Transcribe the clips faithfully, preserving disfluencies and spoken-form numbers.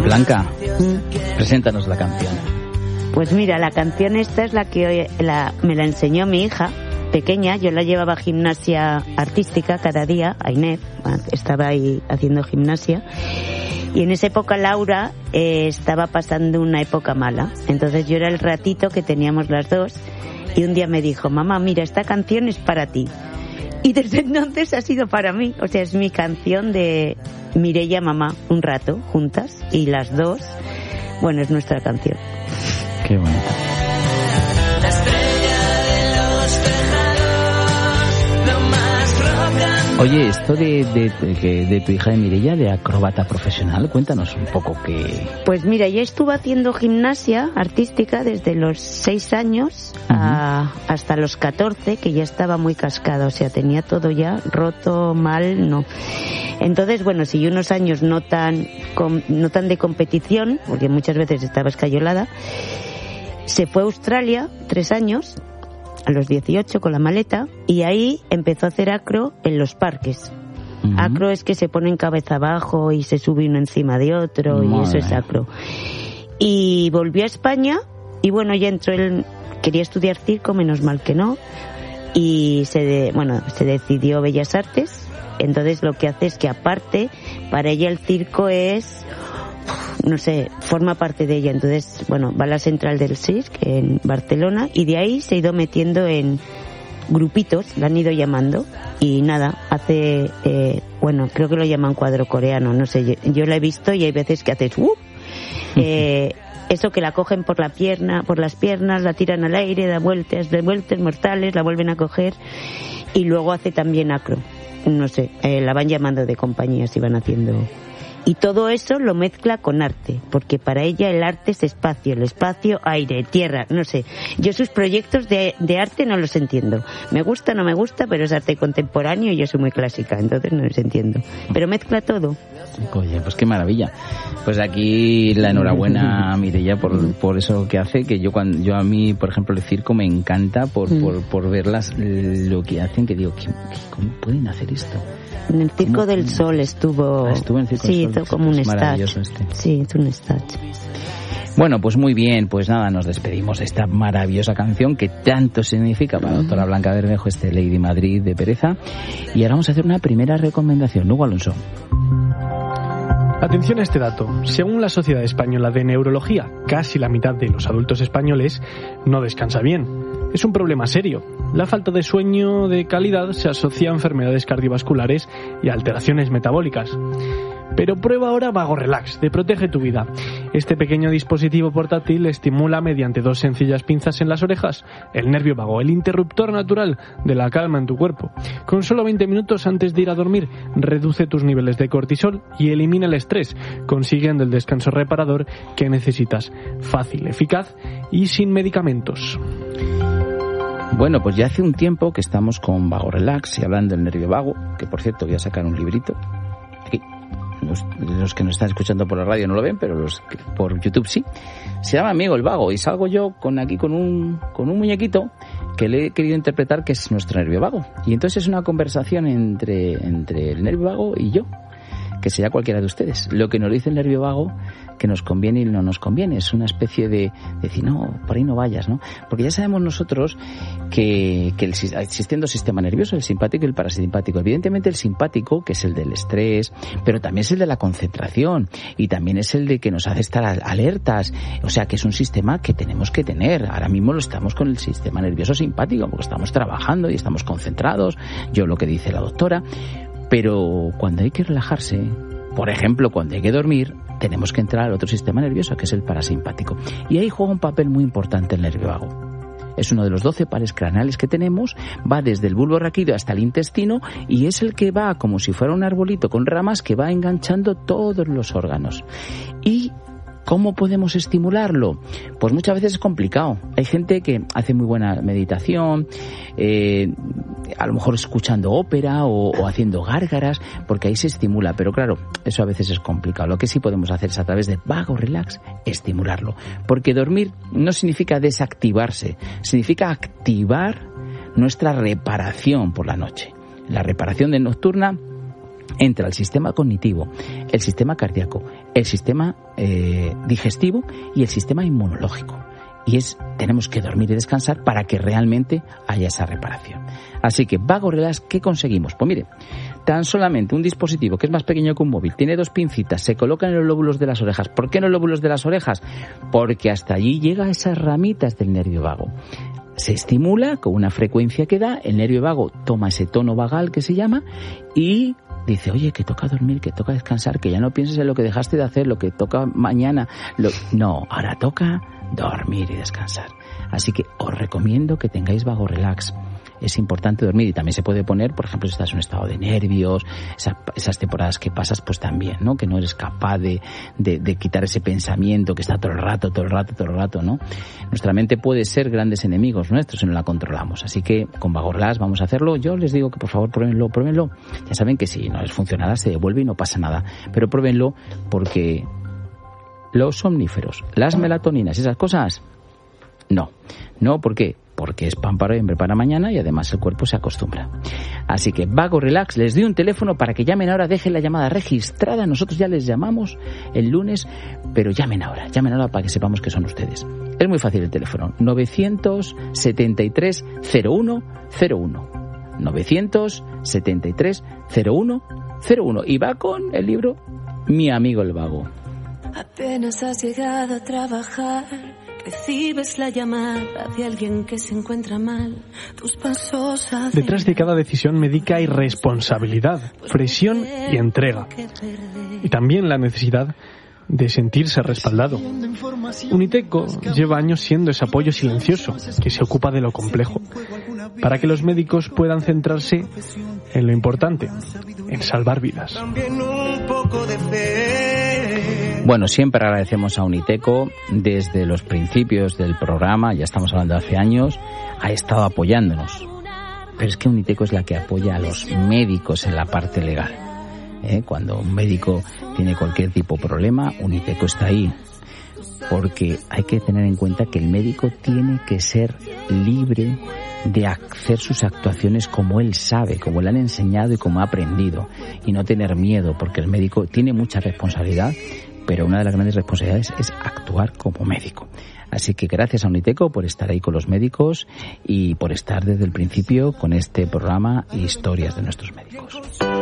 Blanca, mm. preséntanos la canción. Pues mira, la canción esta es la que hoy, la, me la enseñó mi hija pequeña. Yo la llevaba a gimnasia artística cada día, a Inés, estaba ahí haciendo gimnasia. Y en esa época Laura eh, estaba pasando una época mala. Entonces yo era el ratito que teníamos las dos. Y un día me dijo, mamá, mira, esta canción es para ti. Y desde entonces ha sido para mí. O sea, es mi canción de Mireia, mamá, un rato, juntas. Y las dos, bueno, es nuestra canción. Qué bonito. Oye, esto de, de, de, de tu hija de Mireia, de acróbata profesional, cuéntanos un poco qué... Pues mira, ella estuvo haciendo gimnasia artística desde los seis años uh-huh. a, hasta los catorce, que ya estaba muy cascada, o sea, tenía todo ya roto, mal, no. Entonces, bueno, siguió unos años no tan, com, no tan de competición, porque muchas veces estaba escayolada. Se fue a Australia, tres años... a los dieciocho con la maleta, y ahí empezó a hacer acro en los parques. Uh-huh. Acro es que se ponen cabeza abajo y se sube uno encima de otro, Madre. Y eso es acro. Y volvió a España y bueno, ya entró él, quería estudiar circo, menos mal que no, y se de, bueno, se decidió Bellas Artes. Entonces lo que hace es que aparte, para ella el circo es, no sé, forma parte de ella. Entonces, bueno, va a la central del C I R C en Barcelona y de ahí se ha ido metiendo en grupitos, la han ido llamando y nada, hace, eh, bueno, creo que lo llaman cuadro coreano, no sé, yo, yo la he visto y hay veces que haces, ¡uh! Eh, eso que la cogen por la pierna, por las piernas, la tiran al aire, da vueltas, da vueltas mortales, la vuelven a coger y luego hace también acro, no sé, eh, la van llamando de compañías y van haciendo... Y todo eso lo mezcla con arte, porque para ella el arte es espacio, el espacio, aire, tierra, no sé. Yo sus proyectos de, de arte no los entiendo. Me gusta, no me gusta, pero es arte contemporáneo y yo soy muy clásica, entonces no los entiendo. Pero mezcla todo. Oye, pues qué maravilla. Pues aquí la enhorabuena a Mireia por, por eso que hace, que yo cuando yo a mí, por ejemplo, el circo me encanta por, mm. por, por verlas lo que hacen, que digo, ¿cómo pueden hacer esto? En el Circo ¿Cómo? del Sol estuvo... Ah, estuvo en el Circo sí, del Sol. Hizo como un stage. Este. Sí, hizo un stage. Bueno, pues muy bien, pues nada, nos despedimos de esta maravillosa canción que tanto significa para la doctora Blanca Bermejo, este Lady Madrid de Pereza. Y ahora vamos a hacer una primera recomendación. Hugo Alonso. Atención a este dato. Según la Sociedad Española de Neurología, casi la mitad de los adultos españoles no descansa bien. Es un problema serio. La falta de sueño de calidad se asocia a enfermedades cardiovasculares y a alteraciones metabólicas. Pero prueba ahora Vago Relax, de Protege tu Vida. Este pequeño dispositivo portátil estimula mediante dos sencillas pinzas en las orejas el nervio vago, el interruptor natural de la calma en tu cuerpo. Con solo veinte minutos antes de ir a dormir, reduce tus niveles de cortisol y elimina el estrés, consiguiendo el descanso reparador que necesitas. Fácil, eficaz y sin medicamentos. Bueno, pues ya hace un tiempo que estamos con Vago Relax y hablando del nervio vago, que por cierto voy a sacar un librito. Aquí. Los, los que nos están escuchando por la radio no lo ven, pero los que por YouTube sí. Se llama Amigo el Vago y salgo yo con aquí con un con un muñequito que le he querido interpretar que es nuestro nervio vago. Y entonces es una conversación entre entre el nervio vago y yo, que sería cualquiera de ustedes. Lo que nos dice el nervio vago que nos conviene y no nos conviene. Es una especie de, de decir, no, por ahí no vayas, ¿no? Porque ya sabemos nosotros que, que el, existiendo sistema nervioso, el simpático y el parasimpático. Evidentemente el simpático, que es el del estrés, pero también es el de la concentración y también es el de que nos hace estar alertas. O sea, que es un sistema que tenemos que tener. Ahora mismo lo estamos con el sistema nervioso simpático, porque estamos trabajando y estamos concentrados. Yo lo que dice la doctora. Pero cuando hay que relajarse, por ejemplo, cuando hay que dormir, tenemos que entrar al otro sistema nervioso, que es el parasimpático. Y ahí juega un papel muy importante el nervio vago. Es uno de los doce pares craneales que tenemos, va desde el bulbo raquídeo hasta el intestino y es el que va como si fuera un arbolito con ramas que va enganchando todos los órganos. Y ¿cómo podemos estimularlo? Pues muchas veces es complicado. Hay gente que hace muy buena meditación, eh, a lo mejor escuchando ópera o, o haciendo gárgaras, porque ahí se estimula. Pero claro, eso a veces es complicado. Lo que sí podemos hacer es a través de Vago Relax estimularlo. Porque dormir no significa desactivarse, significa activar nuestra reparación por la noche. La reparación de nocturna entra el sistema cognitivo, el sistema cardíaco, el sistema eh, digestivo y el sistema inmunológico. Y es, tenemos que dormir y descansar para que realmente haya esa reparación. Así que, Vago Relax, ¿qué conseguimos? Pues mire, tan solamente un dispositivo que es más pequeño que un móvil, tiene dos pincitas, se coloca en los lóbulos de las orejas. ¿Por qué en los lóbulos de las orejas? Porque hasta allí llega esas ramitas del nervio vago. Se estimula con una frecuencia que da, el nervio vago toma ese tono vagal que se llama y dice, oye, que toca dormir, que toca descansar, que ya no pienses en lo que dejaste de hacer, lo que toca mañana. Lo... No, ahora toca dormir y descansar. Así que os recomiendo que tengáis Vago Relax. Es importante dormir y también se puede poner, por ejemplo, si estás en un estado de nervios, esa, esas temporadas que pasas, pues también, ¿no? Que no eres capaz de, de, de quitar ese pensamiento que está todo el rato, todo el rato, todo el rato, ¿no? Nuestra mente puede ser grandes enemigos nuestros si no la controlamos. Así que con Vago Relax vamos a hacerlo. Yo les digo que por favor pruébenlo, pruébenlo. Ya saben que si no les funcionará se devuelve y no pasa nada. Pero pruébenlo porque los somníferos, las melatoninas, esas cosas, no. No, ¿por qué? Porque es pan para hoy, hambre para mañana y además el cuerpo se acostumbra. Así que Vago Relax, les doy un teléfono para que llamen ahora, dejen la llamada registrada, nosotros ya les llamamos el lunes, pero llamen ahora, llamen ahora para que sepamos que son ustedes. Es muy fácil el teléfono, novecientos setenta y tres cero uno cero uno, novecientos setenta y tres cero uno cero uno, y va con el libro Mi amigo el vago. Apenas has llegado a trabajar, recibes la llamada de alguien que se encuentra mal. Tus pasos hacen... Detrás de cada decisión médica hay responsabilidad, presión y entrega. Y también la necesidad de sentirse respaldado. Uniteco lleva años siendo ese apoyo silencioso que se ocupa de lo complejo, para que los médicos puedan centrarse en lo importante, en salvar vidas. Bueno, siempre agradecemos a Uniteco, desde los principios del programa, ya estamos hablando de hace años, ha estado apoyándonos. Pero es que Uniteco es la que apoya a los médicos en la parte legal. ¿Eh? Cuando un médico tiene cualquier tipo de problema, Uniteco está ahí. Porque hay que tener en cuenta que el médico tiene que ser libre de hacer sus actuaciones como él sabe, como le han enseñado y como ha aprendido. Y no tener miedo, porque el médico tiene mucha responsabilidad, pero una de las grandes responsabilidades es actuar como médico. Así que gracias a Uniteco por estar ahí con los médicos y por estar desde el principio con este programa Historias de nuestros médicos.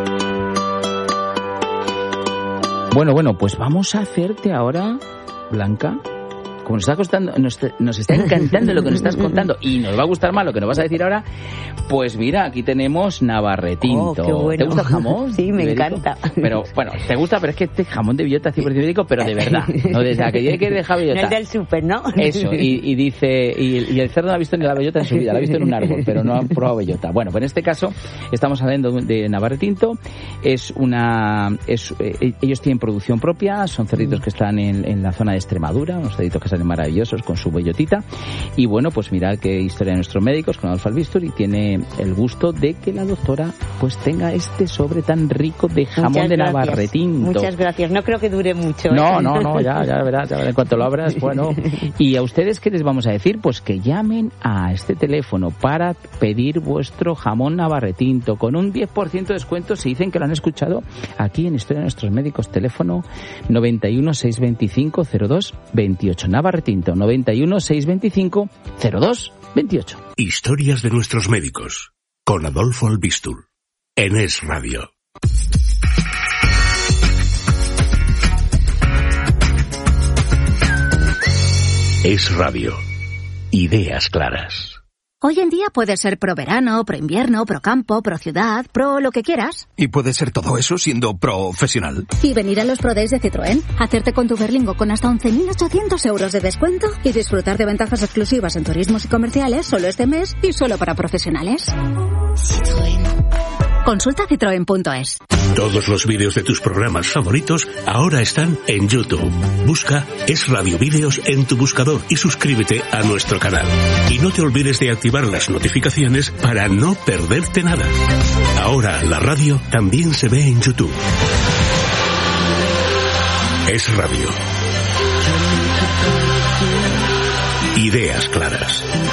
Bueno, bueno, pues vamos a hacerte ahora, Blanca, como nos está costando, nos, nos está encantando lo que nos estás contando y nos va a gustar más lo que nos vas a decir ahora, pues mira, aquí tenemos Navarretinto. Oh, qué bueno. ¿Te gusta el jamón? Sí, me ibérico? encanta. Pero bueno, te gusta, pero es que este jamón de bellota cien por ciento ibérico, pero de verdad, no desde aquella que deja bellota. No es del súper, ¿no? Eso, y, y dice, y, y el cerdo no ha visto ni la bellota en su vida, la ha visto en un árbol, pero no ha probado bellota. Bueno, pues en este caso estamos hablando de Navarretinto, es una, es, eh, ellos tienen producción propia, son cerditos que están en, en la zona de Extremadura, unos cerditos que salen maravillosos con su bellotita, y bueno, pues mirad qué historia de nuestros médicos con Adolfo Albistur, y tiene el gusto de que la doctora pues tenga este sobre tan rico de jamón Muchas de gracias. Navarretinto. Muchas gracias, no creo que dure mucho. No, ¿eh? no, no, ya, ya verás, ya verás, en cuanto lo abras, bueno. Y a ustedes, ¿qué les vamos a decir? Pues que llamen a este teléfono para pedir vuestro jamón Navarretinto con un diez por ciento de descuento si dicen que lo han escuchado aquí en Historia de Nuestros Médicos. Teléfono noventa y uno, seiscientos veinticinco, cero dos veintiocho. Navarretinto, noventa y uno, seiscientos veinticinco, cero dos veintiocho. Historias de Nuestros Médicos con Adolfo Albistur en Es Radio. Es Radio. Ideas claras. Hoy en día puedes ser pro verano, pro invierno, pro campo, pro ciudad, pro lo que quieras. Y puede ser todo eso siendo profesional. Y venir a los Pro Days de Citroën, hacerte con tu Berlingo con hasta once mil ochocientos euros de descuento y disfrutar de ventajas exclusivas en turismos y comerciales solo este mes y solo para profesionales. Citroën. Consulta citroen punto es. Todos los vídeos de tus programas favoritos ahora están en YouTube. Busca Es Radio Vídeos en tu buscador y suscríbete a nuestro canal. Y no te olvides de activar las notificaciones para no perderte nada. Ahora la radio también se ve en YouTube. Es Radio. Ideas claras.